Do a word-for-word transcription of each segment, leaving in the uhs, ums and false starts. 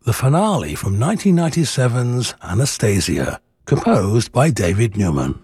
the finale from nineteen ninety-seven's Anastasia, composed by David Newman.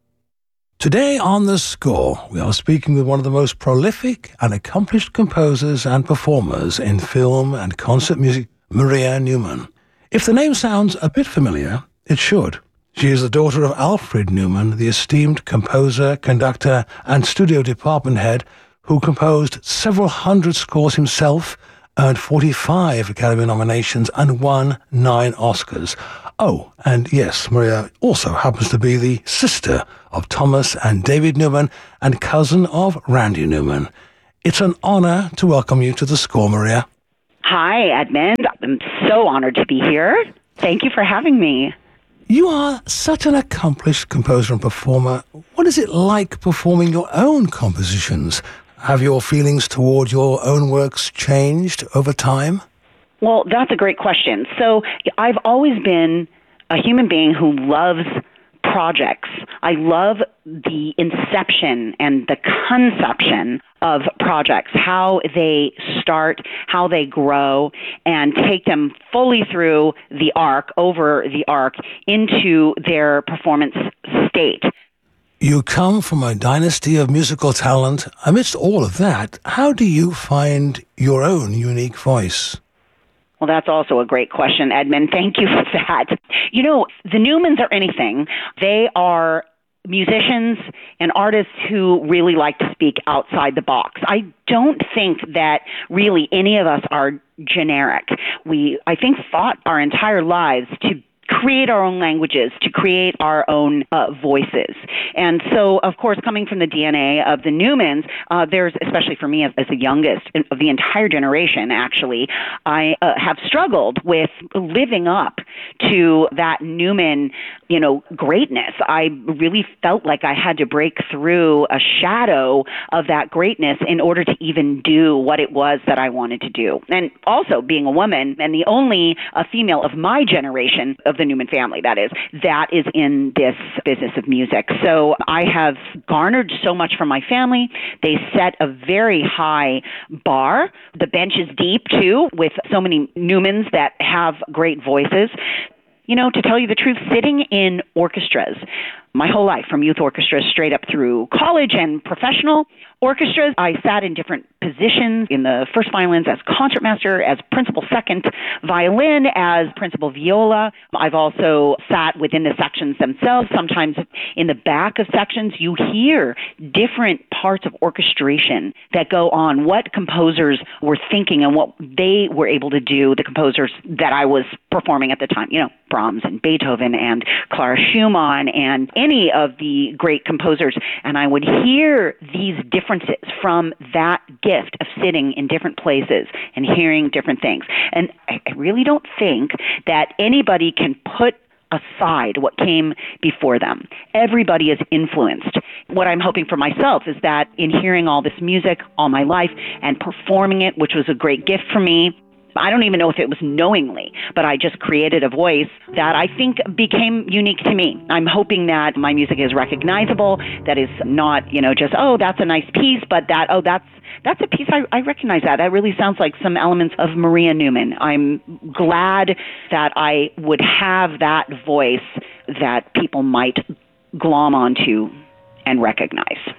Today on The Score, we are speaking with one of the most prolific and accomplished composers and performers in film and concert music, Maria Newman. If the name sounds a bit familiar, it should. She is the daughter of Alfred Newman, the esteemed composer, conductor, and studio department head who composed several hundred scores himself, earned forty-five Academy nominations, and won nine Oscars. Oh, and yes, Maria also happens to be the sister of Thomas and David Newman and cousin of Randy Newman. It's an honor to welcome you to The Score, Maria. Hi, Edmund. I'm so honored to be here. Thank you for having me. You are such an accomplished composer and performer. What is it like performing your own compositions? Have your feelings toward your own works changed over time? Well, that's a great question. So I've always been a human being who loves projects. I love the inception and the conception of projects, how they start, how they grow, and take them fully through the arc, over the arc, into their performance state. You come from a dynasty of musical talent. Amidst all of that, how do you find your own unique voice? Well, that's also a great question, Edmund. Thank you for that. You know, the Newmans are anything. They are musicians and artists who really like to speak outside the box. I don't think that really any of us are generic. We, I think, fought our entire lives to create our own languages, to create our own uh, voices. And so, of course, coming from the D N A of the Newmans, uh, there's, especially for me as, as the youngest of the entire generation, actually, I uh, have struggled with living up to that Newman, you know, greatness. I really felt like I had to break through a shadow of that greatness in order to even do what it was that I wanted to do. And also being a woman and the only uh, female of my generation, of the Newman family, that is, that is in this business of music. So I have garnered so much from my family. They set a very high bar. The bench is deep, too, with so many Newmans that have great voices. You know, to tell you the truth, sitting in orchestras my whole life, from youth orchestras straight up through college and professional orchestras, I sat in different positions in the first violins as concertmaster, as principal second violin, as principal viola. I've also sat within the sections themselves. Sometimes in the back of sections, you hear different parts of orchestration that go on, what composers were thinking and what they were able to do, the composers that I was performing at the time, you know, Brahms and Beethoven and Clara Schumann and any of the great composers. And I would hear these differences from that gift of sitting in different places and hearing different things. And I really don't think that anybody can put aside what came before them. Everybody is influenced. What I'm hoping for myself is that in hearing all this music all my life and performing it, which was a great gift for me, I don't even know if it was knowingly, but I just created a voice that I think became unique to me. I'm hoping that my music is recognizable, that is not, you know, just, oh, that's a nice piece, but that, oh, that's that's a piece, I, I recognize that. That really sounds like some elements of Maria Newman. I'm glad that I would have that voice that people might glom onto and recognize.